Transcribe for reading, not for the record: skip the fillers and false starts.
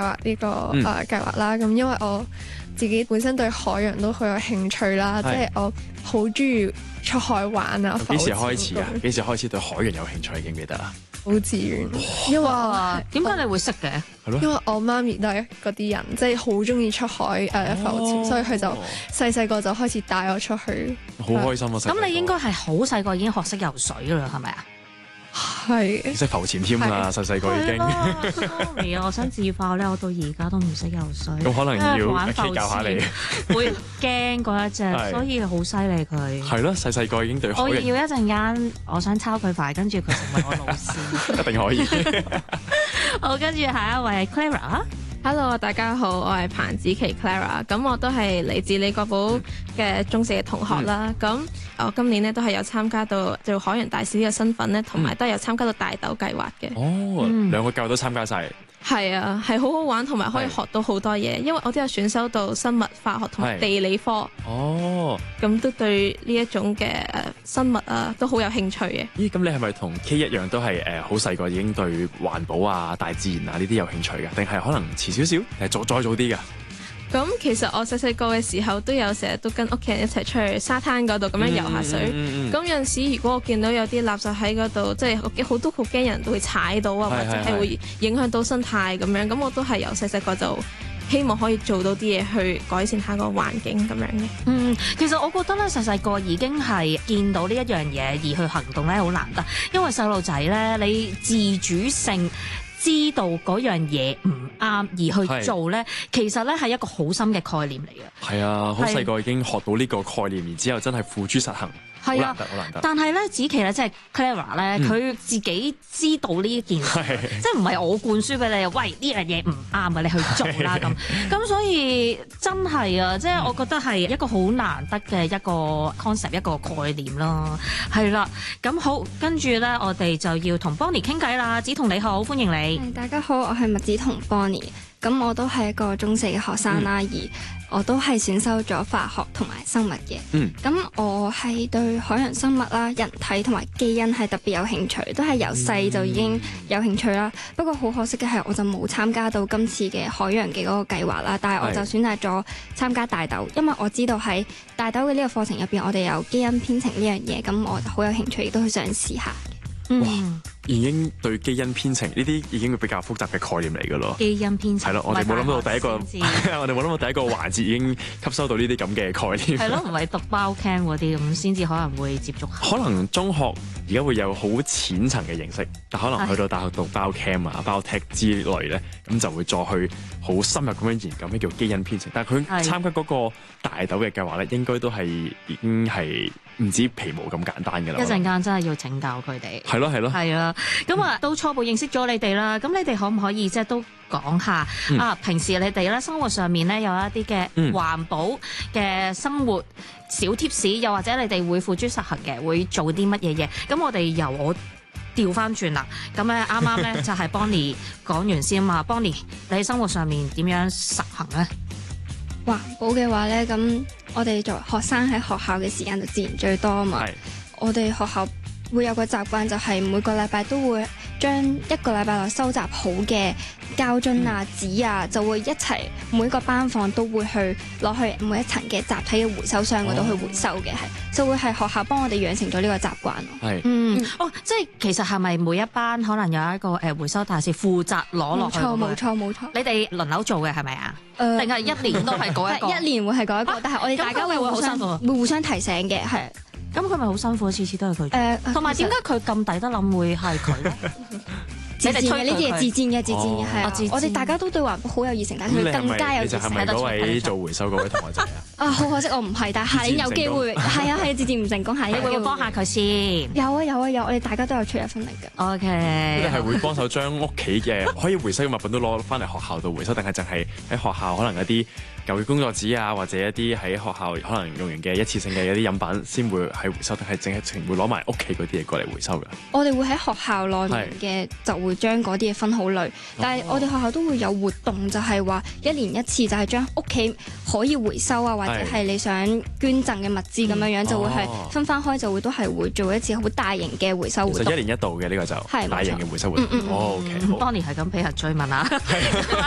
劃呢個計劃啦。咁因為我自己本身對海洋都好有興趣啦，即係我好中意出海玩啊。 幾時開始啊？幾時開始對海洋有興趣？記唔記得啊？ 好自然，因為點解你會識嘅？ 係咯， 因為我媽咪都係嗰啲人，即係好中意出海浮潛，所以佢就細個就開始帶我出去。 好開心啊！ 咁你應該係好細個已經學識游水啦，係咪啊？ 係識浮潛添啦，細個已經。 Sorry 啊，我想自爆咧，我到而家都唔識游水。 咁可能要玩浮教下你。 會驚嗰一隻，所以好犀利佢。 係咯，細個已經對海洋。 我要一陣間，我想抄佢牌，跟住佢成為我老師。 一定可以。 好，跟住下一位係 Clara。 Hello， 大家好，我係彭子琪 Clara， 咁我都係嚟自李國寶嘅中四嘅同學啦。咁我今年咧都係有參加到做海洋大使呢個身份咧，同埋都有參加到大豆計劃嘅。 哦，兩個計劃都參加晒。 係啊，係好好玩，同埋可以學到好多嘢。因為我都有選修到生物化學同埋地理科。 哦， 咁都對呢一種嘅生物啊都好有興趣嘅。 咦，咁你係咪同 K 一樣都係好細個已經對環保啊、大自然啊呢啲有興趣嘅？定係可能遲少少，再早啲㗎？ 咁其實我細個嘅時候都有成日都跟屋企人一齊出去沙灘嗰度咁樣游下水。咁有陣時如果我見到有啲垃圾喺嗰度，即係好多好驚人會踩到啊，或者係會影響到生態咁樣。咁我都係由細個就希望可以做到啲嘢去改善下個環境咁樣嘅。 其實我覺得咧細個已經係見到呢一樣嘢而去行動咧好難得，因為細路仔咧你自主性知道嗰樣嘢唔啱而去做咧，其實咧係一個好深嘅概念嚟嘅。 係啊，好細個已經學到呢個概念，然之後真係付諸實行。 係啊， 好難得。 但係咧，子琪咧，即係 Clara 咧，佢自己知道呢一件事，即係唔係我灌輸俾你，喂呢樣嘢唔啱啊，你去做啦咁，所以真係啊，即係我覺得係一個好難得嘅一個 concept 一個概念啦，係啦，咁好，跟住咧，我哋就要同 Bonnie 傾偈啦，梓彤你好，歡迎你。 大家好，我係麥梓彤 Bonnie， 咁我都係一個中四嘅學生啦，而我都係選修咗化學同埋生物嘅。咁我係對海洋生物啦、人體同埋基因係特別有興趣，都係由細就已經有興趣啦。不過好可惜嘅係，我就冇參加到今次嘅海洋嘅嗰個計劃啦。但係我就選擇咗參加大豆，因為我知道喺大豆嘅呢個課程入邊，我哋有基因編程呢樣嘢，咁我就好有興趣，亦都想試下。 哇！已經對基因編程呢啲已經會比較複雜嘅概念嚟㗎咯。 基因編程係咯，我哋冇諗到第一個，我哋冇諗到第一個環節已經吸收到呢啲咁嘅概念。 係咯，唔係讀包 cam 嗰啲咁先至可能會接觸。 可能中學而家會有好淺層嘅認識，但可能去到大學讀包 cam 啊、包 tech 之類咧，咁就會再去好深入咁樣研究咩叫基因編程。但係佢參加嗰個大豆嘅計劃咧，應該都係已經係唔止皮毛咁簡單㗎啦。 一陣間真係要請教佢哋。 係咯係咯。 係啊，咁啊到初步認識咗你哋啦，咁你哋可唔可以即係都講下平時你哋咧生活上面咧有一啲嘅環保嘅生活小貼士，又或者你哋會付諸實行嘅，會做啲乜嘢嘢？咁我哋由我調翻轉啦，咁咧啱啱咧就係 Bonnie 講完先嘛。Bonnie 你喺生活上面點樣實行咧？ 環保嘅話咧，咁我哋作為學生喺學校嘅時間就自然最多啊嘛。我哋學校會有個習慣，就係每個禮拜都會將一個禮拜內收集好嘅膠樽啊、紙啊，就會一齊每一個班房都會去攞去每一層嘅集體嘅回收箱嗰度去回收嘅，就會係學校幫我哋養成咗呢個習慣咯。 即係其實係咪每一班可能有一個回收大使負責攞落去？ 冇錯。 你哋輪流做嘅係咪啊？定係一年都係嗰一個？ 一年會係嗰一個，但係我哋大家會互相提醒嘅，係。 咁佢咪好辛苦，次次都係佢。同埋點解佢咁抵得諗會係佢咧？ 自薦嘅呢啲係自薦嘅，係啊！我哋大家都對環保好有熱誠，但係佢更加有熱誠。 你係咪嗰位做回收嗰位同學仔啊？ 好可惜我唔係，但係下年有機會。係啊，自薦唔成功，下年會唔會幫下佢先？ 有，我哋大家都有出一分力㗎。 OK。 你係會幫手將屋企嘅可以回收嘅物品都攞翻嚟學校度回收，定係淨係喺學校可能一啲舊嘅工作紙啊，或者一啲喺學校可能用完嘅一次性嘅一啲飲品先會係回收，定係淨係會攞埋屋企嗰啲嘢過嚟回收㗎？我哋會喺學校內面嘅就會將嗰啲嘢分好類，但係我哋學校都會有活動，就係話一年一次，就係將屋企可以回收啊，或者係你想捐贈嘅物資咁樣樣，就會係分翻開，就會都係會做一次好大型嘅回收活動。其實一年一度嘅呢個就大型嘅回收活動。OK，Bonnie 係咁俾人追問啊，